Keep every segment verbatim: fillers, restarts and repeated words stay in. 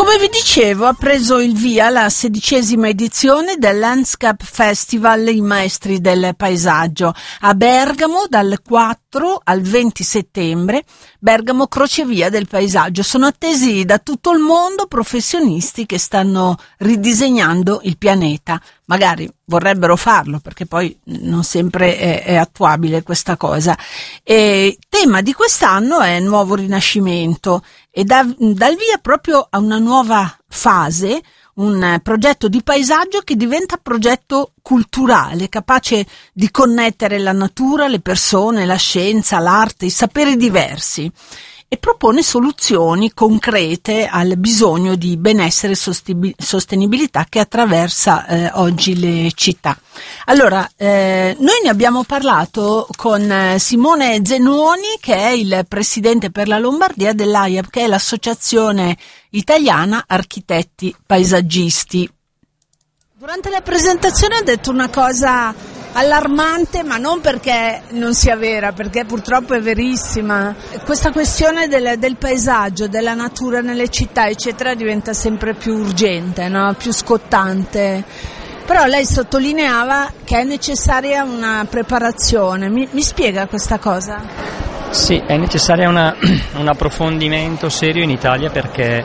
Come vi dicevo, ha preso il via la sedicesima edizione del Landscape Festival I Maestri del Paesaggio a Bergamo dal quattro al venti settembre. Bergamo crocevia del paesaggio. Sono attesi da tutto il mondo professionisti che stanno ridisegnando il pianeta. Magari vorrebbero farlo perché poi non sempre è, è attuabile questa cosa. E tema di quest'anno è Nuovo Rinascimento e dà, dà il via proprio a una nuova fase, un progetto di paesaggio che diventa progetto culturale, capace di connettere la natura, le persone, la scienza, l'arte, i saperi diversi, e propone soluzioni concrete al bisogno di benessere e sostenibilità che attraversa eh, oggi le città. Allora, eh, noi ne abbiamo parlato con eh, Simone Zenuoni, che è il presidente per la Lombardia dell'A I A P, che è l'Associazione Italiana Architetti Paesaggisti. Durante la presentazione ha detto una cosa allarmante, ma non perché non sia vera, perché purtroppo è verissima. Questa questione del, del paesaggio, della natura nelle città, eccetera, diventa sempre più urgente, no? Più scottante. Però lei sottolineava che è necessaria una preparazione. Mi, mi spiega questa cosa? Sì, è necessario una, un approfondimento serio in Italia perché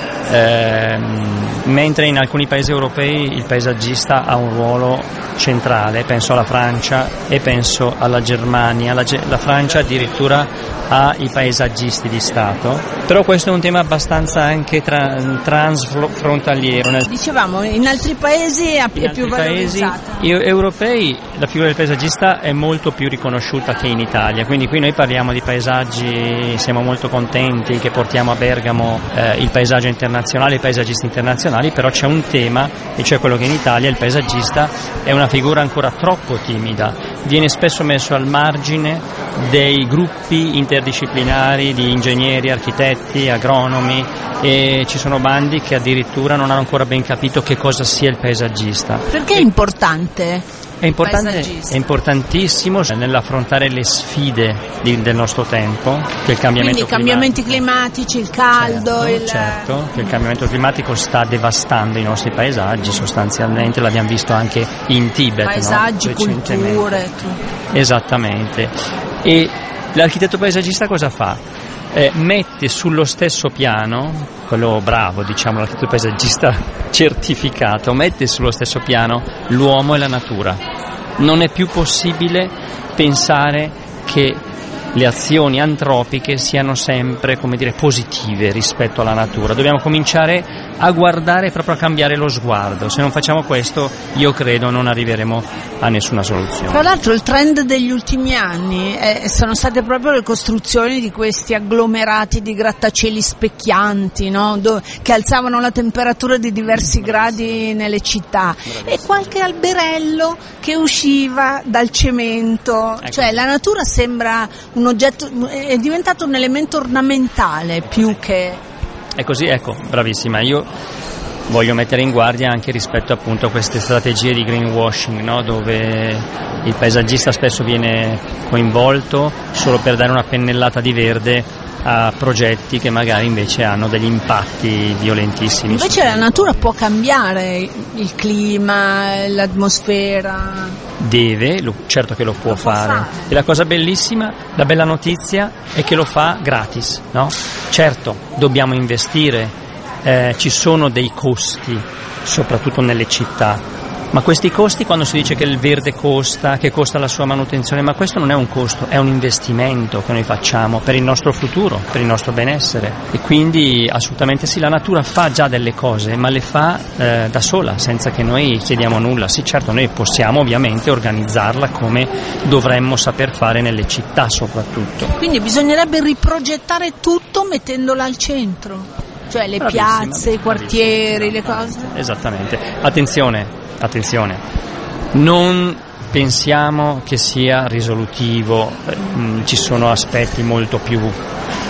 eh, mentre in alcuni paesi europei il paesaggista ha un ruolo centrale, penso alla Francia e penso alla Germania, la, la Francia addirittura ha i paesaggisti di Stato, però questo è un tema abbastanza anche tra, transfrontaliero. Dicevamo, in altri paesi è in più valorizzata. In altri europei la figura del paesaggista è molto più riconosciuta che in Italia, quindi qui noi parliamo di paesaggi, siamo molto contenti che portiamo a Bergamo eh, il paesaggio internazionale, i paesaggisti internazionali, però c'è un tema, e cioè quello che in Italia il paesaggista è una figura ancora troppo timida, viene spesso messo al margine dei gruppi interdisciplinari di ingegneri, architetti, agronomi, e ci sono bandi che addirittura non hanno ancora ben capito che cosa sia il paesaggista. Perché è importante? È, importante, è importantissimo nell'affrontare le sfide di, del nostro tempo, che il cambiamento Quindi i cambiamenti climatici, il caldo, certo, il... certo, che il cambiamento climatico sta devastando i nostri paesaggi sostanzialmente, l'abbiamo visto anche in Tibet, paesaggi, no? culture, esattamente. E l'architetto paesaggista cosa fa? Eh, mette sullo stesso piano, quello bravo, diciamo, l'architetto paesaggista certificato, mette sullo stesso piano l'uomo e la natura. Non è più possibile pensare che le azioni antropiche siano sempre, come dire, positive rispetto alla natura. Dobbiamo cominciare a guardare, proprio a cambiare lo sguardo. Se non facciamo questo, io credo non arriveremo a nessuna soluzione. Tra l'altro il trend degli ultimi anni eh, sono state proprio le costruzioni di questi agglomerati di grattacieli specchianti, no? Do- che alzavano la temperatura di diversi gradi nelle città, e qualche alberello che usciva dal cemento, ecco. Cioè la natura sembra un oggetto, è diventato un elemento ornamentale più che... È così, ecco, bravissima. Io voglio mettere in guardia anche rispetto appunto a queste strategie di greenwashing, no? Dove il paesaggista spesso viene coinvolto solo per dare una pennellata di verde a progetti che magari invece hanno degli impatti violentissimi. Invece la natura può cambiare il clima, l'atmosfera. Deve, lo, certo che lo può, lo può fare. fare. E la cosa bellissima, la bella notizia è che lo fa gratis, no? Certo, dobbiamo investire, eh, ci sono dei costi, soprattutto nelle città. Ma questi costi, quando si dice che il verde costa, che costa la sua manutenzione, ma questo non è un costo, è un investimento che noi facciamo per il nostro futuro, per il nostro benessere. E quindi assolutamente sì, la natura fa già delle cose, ma le fa eh, da sola, senza che noi chiediamo nulla. Sì, certo, noi possiamo ovviamente organizzarla come dovremmo saper fare nelle città soprattutto. Quindi bisognerebbe riprogettare tutto mettendola al centro, cioè le bravissima, piazze, i quartieri, le cose. Esattamente. Attenzione. Attenzione, non pensiamo che sia risolutivo, ci sono aspetti molto più,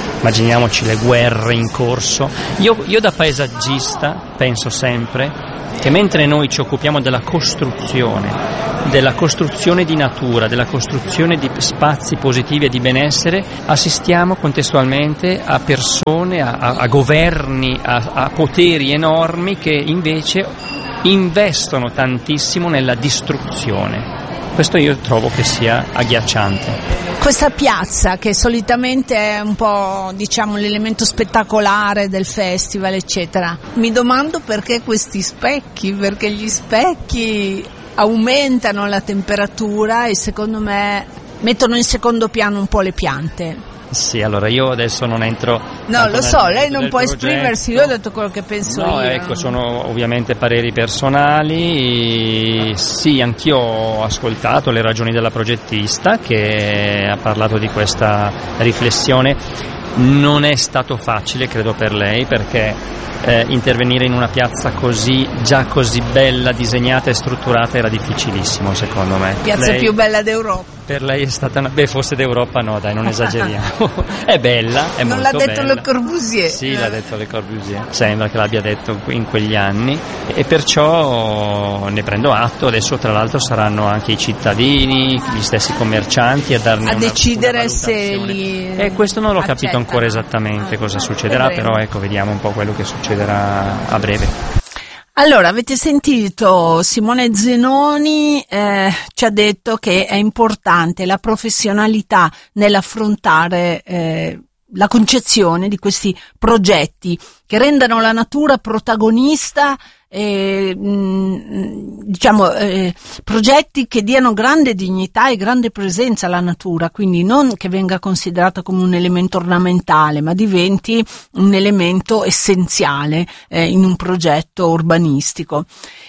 immaginiamoci le guerre in corso. Io, io da paesaggista penso sempre che mentre noi ci occupiamo della costruzione, della costruzione di natura, della costruzione di spazi positivi e di benessere, assistiamo contestualmente a persone, a, a, a governi, a, a poteri enormi che invece investono tantissimo nella distruzione. Questo io trovo che sia agghiacciante. Questa piazza, che solitamente è un po', diciamo, l'elemento spettacolare del festival, eccetera, mi domando perché questi specchi, perché gli specchi aumentano la temperatura e secondo me mettono in secondo piano un po' le piante. Sì, allora io adesso non entro. No, lo so, lei non può progetto. esprimersi, io ho detto quello che penso no, io. Ecco, sono ovviamente pareri personali. Sì, anch'io ho ascoltato le ragioni della progettista che ha parlato di questa riflessione. Non è stato facile, credo, per lei, perché eh, intervenire in una piazza così, già così bella, disegnata e strutturata era difficilissimo, secondo me. Piazza lei... più bella d'Europa. Per lei è stata una... Beh, forse d'Europa no, dai, non esageriamo. È bella, è non molto bella. Non l'ha detto Le Corbusier. Sì, l'ha detto Le Corbusier. Sembra che l'abbia detto in quegli anni e perciò ne prendo atto. Adesso tra l'altro saranno anche i cittadini, gli stessi commercianti a darne a una, decidere una se li E questo non l'ho accettano. capito ancora esattamente cosa succederà, però ecco, vediamo un po' quello che succederà a breve. Allora, avete sentito Simone Zenoni eh, ci ha detto che è importante la professionalità nell'affrontare eh, la concezione di questi progetti che rendano la natura protagonista, eh, mh, diciamo eh, progetti che diano grande dignità e grande presenza alla natura, quindi non che venga considerata come un elemento ornamentale, ma diventi un elemento essenziale eh, in un progetto urbanistico.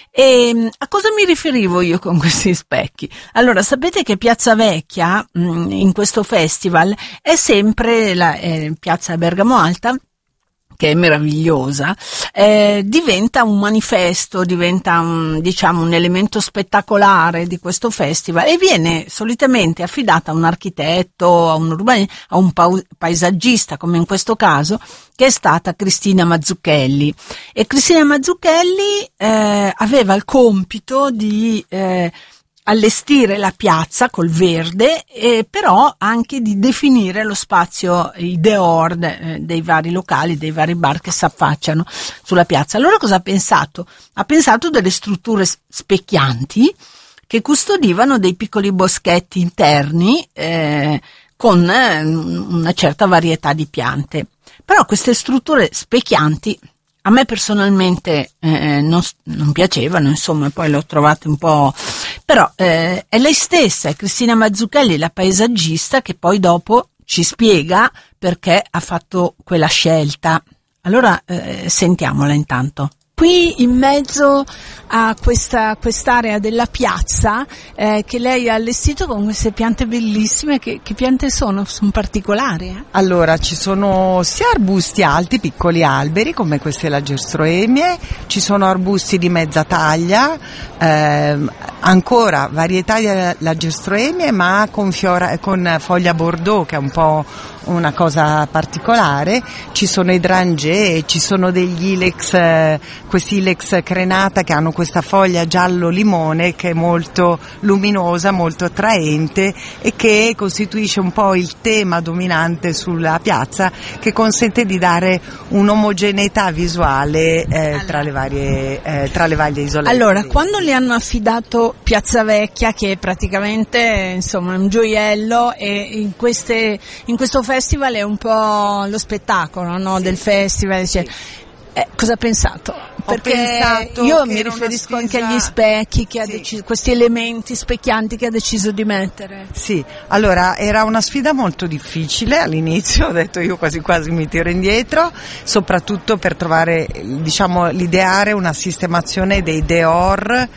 E a cosa mi riferivo io con questi specchi? Allora, sapete che Piazza Vecchia mh, in questo festival è sempre la eh, Piazza Bergamo Alta, che è meravigliosa, eh, diventa un manifesto, diventa un, diciamo, un elemento spettacolare di questo festival e viene solitamente affidata a un architetto, a un urbanista, a un pa- paesaggista, come in questo caso, che è stata Cristina Mazzucchelli. E Cristina Mazzucchelli eh, aveva il compito di eh, allestire la piazza col verde, eh, però anche di definire lo spazio, i dehors eh, dei vari locali, dei vari bar che si affacciano sulla piazza. Allora cosa ha pensato? Ha pensato delle strutture specchianti che custodivano dei piccoli boschetti interni eh, con eh, una certa varietà di piante. Però queste strutture specchianti a me personalmente eh, non, non piacevano, insomma, poi le ho trovate un po'... Però eh, è lei stessa, è Cristina Mazzucchelli, la paesaggista, che poi dopo ci spiega perché ha fatto quella scelta. Allora eh, sentiamola intanto. Qui in mezzo a questa quest'area della piazza eh, che lei ha allestito con queste piante bellissime, che, che piante sono? Sono particolari? Eh? Allora, ci sono sia arbusti alti, piccoli alberi come queste lagerstroemie, ci sono arbusti di mezza taglia, ehm, ancora varietà di lagerstroemie ma con, fiora, con foglia bordeaux, che è un po' una cosa particolare. Ci sono idrangee, ci sono degli ilex, eh, questi ilex crenata che hanno questa foglia giallo limone che è molto luminosa, molto attraente e che costituisce un po' il tema dominante sulla piazza, che consente di dare un'omogeneità visuale eh, allora. tra le varie eh, tra le varie isolette. Allora, quando le hanno affidato Piazza Vecchia, che è praticamente insomma un gioiello, e in queste in questo festival è un po' lo spettacolo, no, sì, del festival, cioè, sì. Eh, cosa ha pensato? Perché pensato io che mi riferisco spesa... anche agli specchi che ha sì. deciso, questi elementi specchianti che ha deciso di mettere. Sì, allora era una sfida molto difficile all'inizio, ho detto io quasi quasi mi tiro indietro, soprattutto per trovare, diciamo, l'ideare una sistemazione dei dehors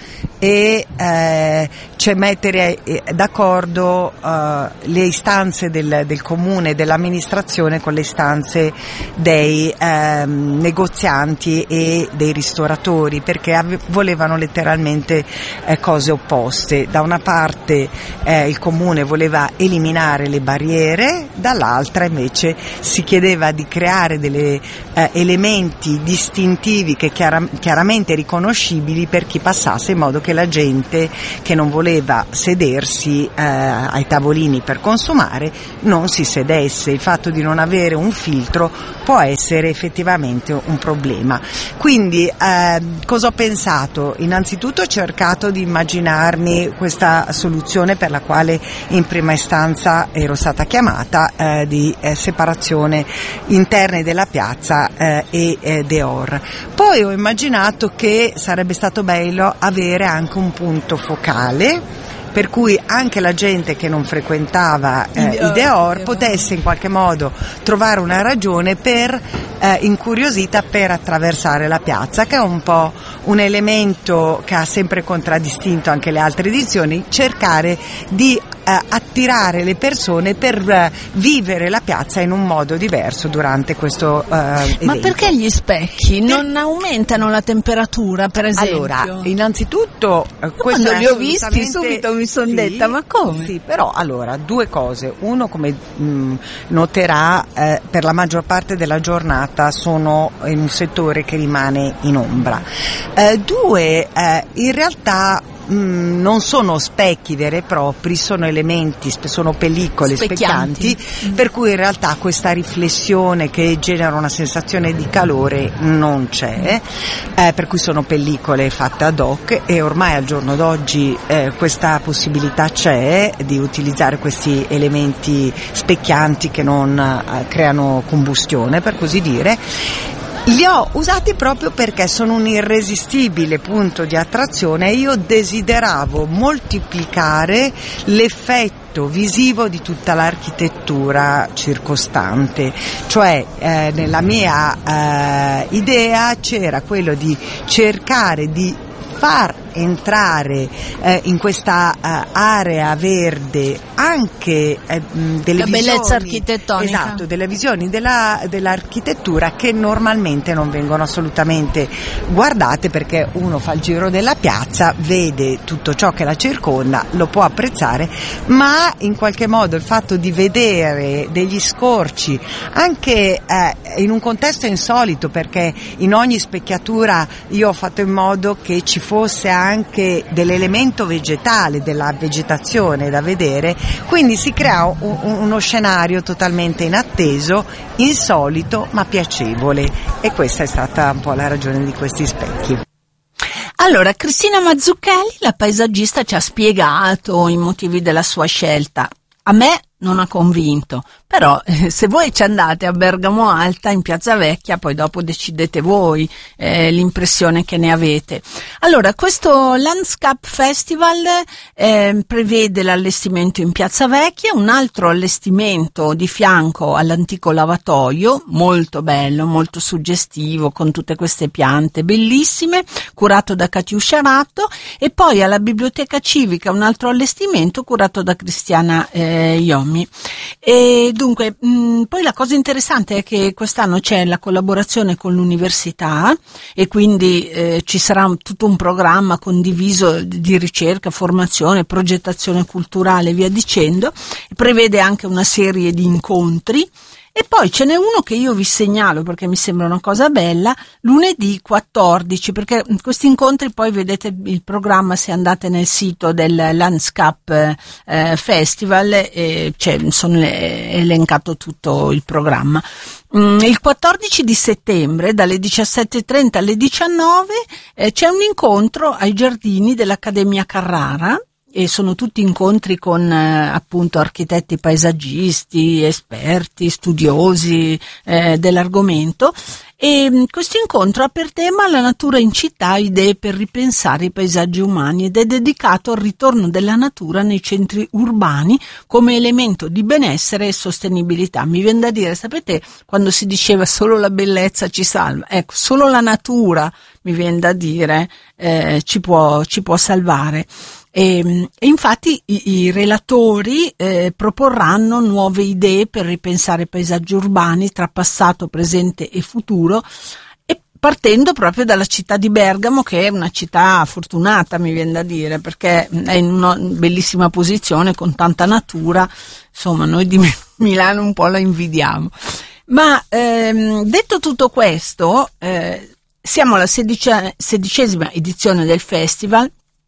e eh, cioè mettere d'accordo eh, le istanze del, del comune, dell'amministrazione con le istanze dei eh, negozianti e dei ristoratori, perché ave- volevano letteralmente eh, cose opposte. Da una parte eh, il comune voleva eliminare le barriere, dall'altra invece si chiedeva di creare delle eh, elementi distintivi che chiara- chiaramente riconoscibili per chi passasse, in modo che la gente che non voleva sedersi eh, ai tavolini per consumare non si sedesse. Il fatto di non avere un filtro può essere effettivamente un problema. Quindi eh, cosa ho pensato? Innanzitutto ho cercato di immaginarmi questa soluzione per la quale in prima istanza ero stata chiamata, eh, di eh, separazione interne della piazza eh, e eh, Deor. Poi ho immaginato che sarebbe stato bello avere anche un punto focale, per cui anche la gente che non frequentava eh, i Deor potesse in qualche modo trovare una ragione per eh, incuriosita per attraversare la piazza, che è un po' un elemento che ha sempre contraddistinto anche le altre edizioni, cercare di eh, attirare le persone per eh, vivere la piazza in un modo diverso durante questo eh, evento. Ma perché gli specchi non aumentano la temperatura, per esempio? Allora, innanzitutto eh, quando li ho visti subito mi sono sì, detta, ma come? Sì, però allora, due cose. Uno, come mh, noterà, eh, per la maggior parte della giornata sono in un settore che rimane in ombra. Eh, due, eh, in realtà Mm, non sono specchi veri e propri, sono elementi, sono pellicole specchianti, specchianti, mm. per cui in realtà questa riflessione che genera una sensazione di calore non c'è, eh, per cui sono pellicole fatte ad hoc, e ormai al giorno d'oggi eh, questa possibilità c'è di utilizzare questi elementi specchianti che non eh, creano combustione, per così dire. Li ho usati proprio perché sono un irresistibile punto di attrazione e io desideravo moltiplicare l'effetto visivo di tutta l'architettura circostante, cioè eh, nella mia eh, idea c'era quello di cercare di far entrare eh, in questa eh, area verde anche eh, delle la visioni, bellezza architettonica, esatto, delle visioni della, dell'architettura che normalmente non vengono assolutamente guardate, perché uno fa il giro della piazza, vede tutto ciò che la circonda, lo può apprezzare, ma in qualche modo il fatto di vedere degli scorci anche eh, in un contesto insolito, perché in ogni specchiatura io ho fatto in modo che ci fosse anche dell'elemento vegetale, della vegetazione da vedere, quindi si crea un, uno scenario totalmente inatteso, insolito ma piacevole, e questa è stata un po' la ragione di questi specchi. Allora, Cristina Mazzucchelli, la paesaggista, ci ha spiegato i motivi della sua scelta. A me non ha convinto, però eh, se voi ci andate a Bergamo Alta, in Piazza Vecchia, poi dopo decidete voi eh, l'impressione che ne avete. Allora, questo Landscape Festival eh, prevede l'allestimento in Piazza Vecchia, un altro allestimento di fianco all'antico lavatoio, molto bello, molto suggestivo, con tutte queste piante bellissime, curato da Catiuscia Ratto, e poi alla Biblioteca Civica un altro allestimento curato da Cristiana eh, Iomi. E dunque, mh, poi la cosa interessante è che quest'anno c'è la collaborazione con l'università, e quindi eh, ci sarà un, tutto un programma condiviso di ricerca, formazione, progettazione culturale e via dicendo. Prevede anche una serie di incontri. E poi ce n'è uno che io vi segnalo perché mi sembra una cosa bella, lunedì quattordici, perché questi incontri poi vedete il programma se andate nel sito del Landscape eh, Festival, e c'è, sono elencato tutto il programma. Mm, il quattordici di settembre dalle diciassette e trenta alle diciannove eh, c'è un incontro ai giardini dell'Accademia Carrara, e sono tutti incontri con eh, appunto architetti paesaggisti, esperti, studiosi eh, dell'argomento, E questo incontro ha per tema la natura in città, idee per ripensare i paesaggi umani, ed è dedicato al ritorno della natura nei centri urbani come elemento di benessere e sostenibilità. Mi viene da dire, sapete, quando si diceva solo la bellezza ci salva, ecco, solo la natura, mi viene da dire, eh, ci può, ci può salvare. E, e infatti i, i relatori eh, proporranno nuove idee per ripensare i paesaggi urbani tra passato, presente e futuro, e partendo proprio dalla città di Bergamo, che è una città fortunata, mi viene da dire, perché è in una bellissima posizione con tanta natura. Insomma, noi di Milano un po' la invidiamo. Ma ehm, detto tutto questo, eh, siamo alla sedici- sedicesima edizione del festival.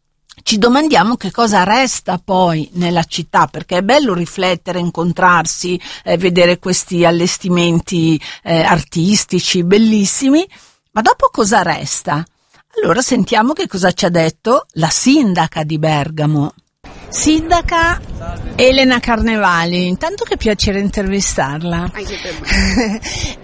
Ci domandiamo che cosa resta poi nella città, perché è bello riflettere, incontrarsi, eh, vedere questi allestimenti eh, artistici bellissimi, ma dopo cosa resta? Allora sentiamo che cosa ci ha detto la sindaca di Bergamo. Sindaca Elena Carnevali, intanto che piacere intervistarla. Anche per me.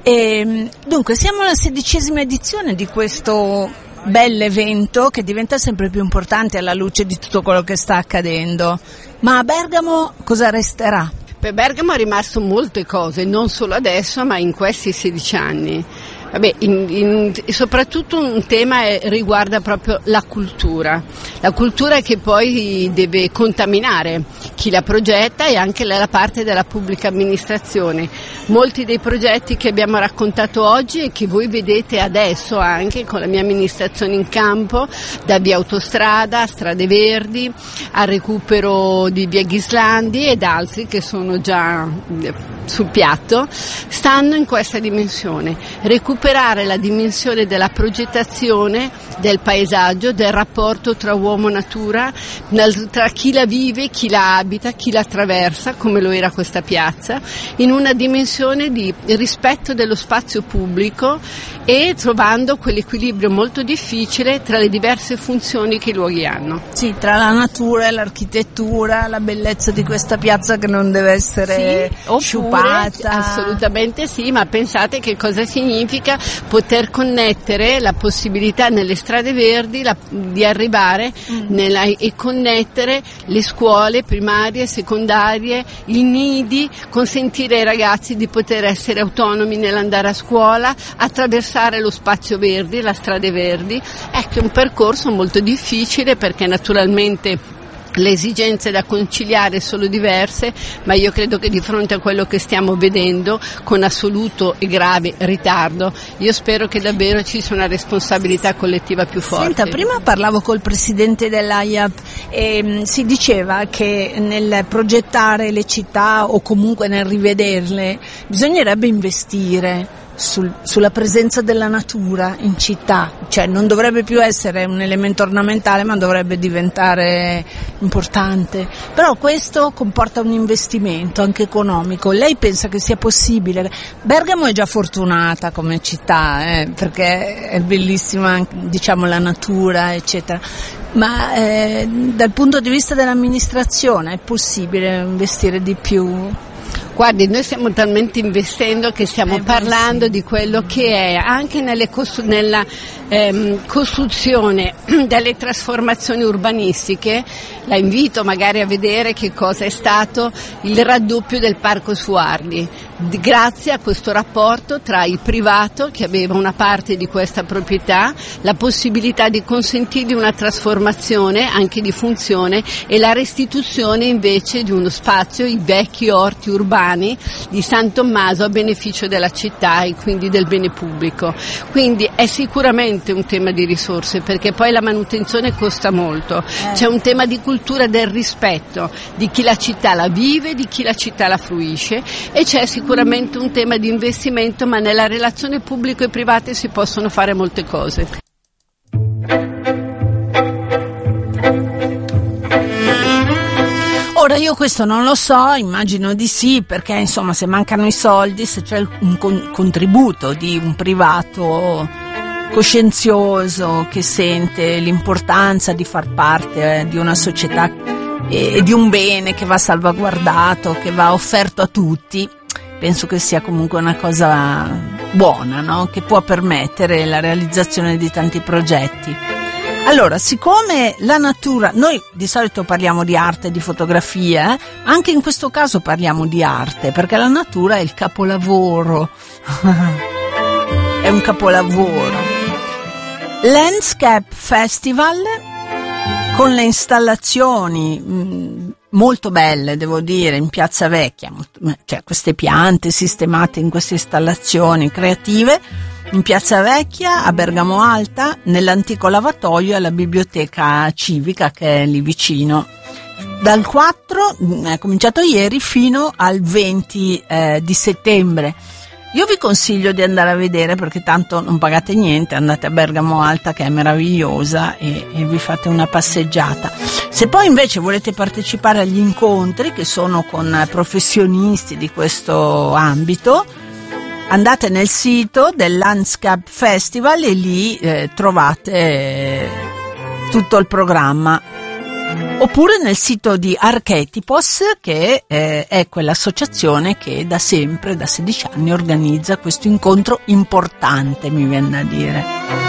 E, dunque, siamo alla sedicesima edizione di questo bell'evento che diventa sempre più importante alla luce di tutto quello che sta accadendo. Ma a Bergamo cosa resterà? Per Bergamo è rimasto molte cose, non solo adesso, ma in questi sedici anni. Vabbè, in, in, soprattutto un tema è, riguarda proprio la cultura, la cultura che poi deve contaminare chi la progetta e anche la parte della pubblica amministrazione. Molti dei progetti che abbiamo raccontato oggi e che voi vedete adesso anche con la mia amministrazione in campo, da via autostrada, strade verdi, al recupero di via Ghislandi ed altri che sono già sul piatto, stanno in questa dimensione. Recuperare la dimensione della progettazione del paesaggio, del rapporto tra uomo e natura, tra chi la vive, chi la abita, chi la attraversa, come lo era questa piazza, in una dimensione di rispetto dello spazio pubblico e trovando quell'equilibrio molto difficile tra le diverse funzioni che i luoghi hanno. Sì, tra la natura e l'architettura, la bellezza di questa piazza che non deve essere sì, sciupata. Assolutamente sì, ma pensate che cosa significa poter connettere la possibilità nelle strade verdi la, di arrivare mm. nella, e connettere le scuole primarie, secondarie, i nidi, consentire ai ragazzi di poter essere autonomi nell'andare a scuola, attraversare lo spazio verde, la strade verdi. Ecco, è un percorso molto difficile perché naturalmente le esigenze da conciliare sono diverse, ma io credo che di fronte a quello che stiamo vedendo con assoluto e grave ritardo, io spero che davvero ci sia una responsabilità collettiva più forte. Senta, prima parlavo col presidente dell'A I A P e mh, si diceva che nel progettare le città o comunque nel rivederle bisognerebbe investire Sul, sulla presenza della natura in città, cioè non dovrebbe più essere un elemento ornamentale ma dovrebbe diventare importante, però questo comporta un investimento anche economico. Lei pensa che sia possibile? Bergamo è già fortunata come città eh, perché è bellissima, diciamo, la natura eccetera, ma eh, dal punto di vista dell'amministrazione è possibile investire di più? Guardi, noi stiamo talmente investendo che stiamo eh, parlando sì. di quello che è anche nelle costru- nella ehm, costruzione delle trasformazioni urbanistiche. La invito magari a vedere che cosa è stato il raddoppio del Parco Suardi, grazie a questo rapporto tra il privato, che aveva una parte di questa proprietà, la possibilità di consentirgli una trasformazione anche di funzione e la restituzione invece di uno spazio, i vecchi orti urbani di San Tommaso a beneficio della città e quindi del bene pubblico. Quindi è sicuramente un tema di risorse, perché poi la manutenzione costa molto. C'è un tema di cultura del rispetto di chi la città la vive, di chi la città la fruisce, e c'è sicuramente un tema di investimento, ma nella relazione pubblico e privata si possono fare molte cose. Ora io questo non lo so, immagino di sì, perché insomma se mancano i soldi, se c'è un con- contributo di un privato coscienzioso che sente l'importanza di far parte eh, di una società e, e di un bene che va salvaguardato, che va offerto a tutti, penso che sia comunque una cosa buona, no? Che può permettere la realizzazione di tanti progetti. Allora, siccome la natura, noi di solito parliamo di arte e di fotografia, eh? Anche in questo caso parliamo di arte, perché la natura è il capolavoro, è un capolavoro. Landscape Festival, con le installazioni mh, molto belle, devo dire, in Piazza Vecchia, cioè queste piante sistemate in queste installazioni creative, in Piazza Vecchia, a Bergamo Alta, nell'antico lavatoio e alla biblioteca civica che è lì vicino. Dal quattro, è cominciato ieri, fino al venti eh, di settembre. Io vi consiglio di andare a vedere, perché tanto non pagate niente, andate a Bergamo Alta che è meravigliosa e, e vi fate una passeggiata. Se poi invece volete partecipare agli incontri che sono con professionisti di questo ambito, andate nel sito del Landscape Festival e lì eh, trovate eh, tutto il programma. Oppure nel sito di Archetipos, che eh, è quell'associazione che da sempre, da sedici anni, organizza questo incontro importante, mi viene da dire.